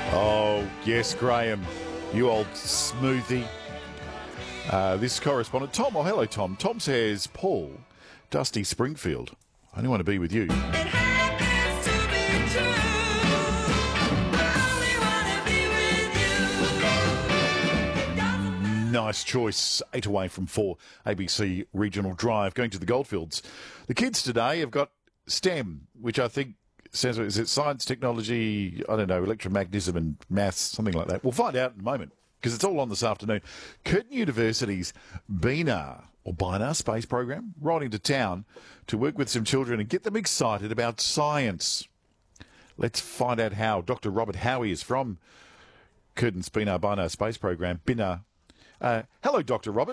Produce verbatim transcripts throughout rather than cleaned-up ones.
Oh, yes, Graham, you old smoothie. Uh, this correspondent, Tom, oh, hello, Tom. Tom says, Paul, Dusty Springfield, I only want to be with you. It happens to be true. I only want to be with you. Nice choice. Eight away from four. A B C Regional Drive. Going to the Goldfields. The kids today have got STEM, which I think says, is it science, technology, I don't know, electromagnetism and maths, something like that. We'll find out in a moment because it's all on this afternoon. Curtin University's BINAR, or BINAR Space Program, riding to town to work with some children and get them excited about science. Let's find out how. Doctor Robert Howie is from Curtin's BINAR, BINAR Space Program. BINAR. Uh, hello, Doctor Robert.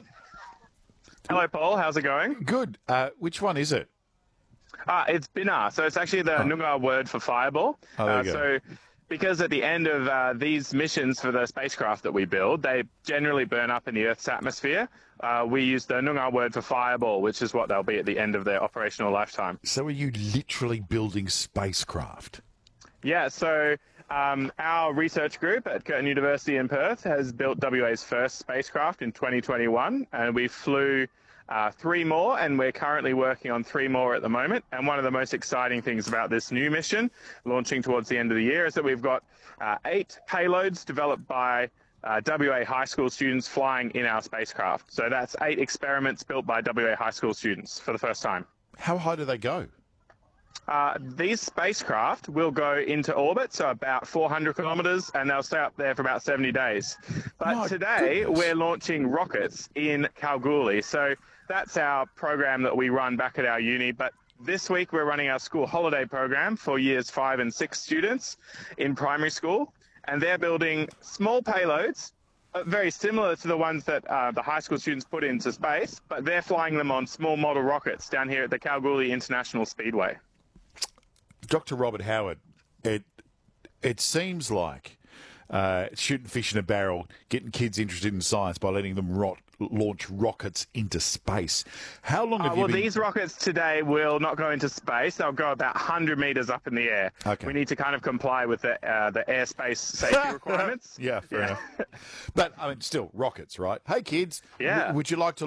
Hello, Paul. How's it going? Good. Uh, which one is it? Ah, it's Binar. So it's actually the Oh. Noongar word for fireball. Oh, there uh, you go. So because at the end of uh, these missions for the spacecraft that we build, they generally burn up in the Earth's atmosphere. Uh, we use the Noongar word for fireball, which is what they'll be at the end of their operational lifetime. So are you literally building spacecraft? Yeah, so um, our research group at Curtin University in Perth has built W A's first spacecraft in twenty twenty-one, and we flew uh, three more, and we're currently working on three more at the moment. And one of the most exciting things about this new mission, launching towards the end of the year, is that we've got uh, eight payloads developed by uh, W A high school students flying in our spacecraft. So that's eight experiments built by W A high school students for the first time. How high do they go? Uh, these spacecraft will go into orbit, so about four hundred kilometres, and they'll stay up there for about seventy days. But My today, goodness. we're launching rockets in Kalgoorlie. So that's our program that we run back at our uni. But this week, we're running our school holiday program for years five and six students in primary school. And they're building small payloads, uh, very similar to the ones that uh, the high school students put into space, but they're flying them on small model rockets down here at the Kalgoorlie International Speedway. Doctor Robert Howard, it it seems like uh, shooting fish in a barrel, getting kids interested in science by letting them rot, launch rockets into space. How long Uh, have well, you been... these rockets today will not go into space. They'll go about one hundred metres up in the air. Okay. We need to kind of comply with the uh, the airspace safety requirements. Yeah, fair Yeah. enough. But, I mean, still, rockets, right? Hey, kids, Yeah. w- would you like to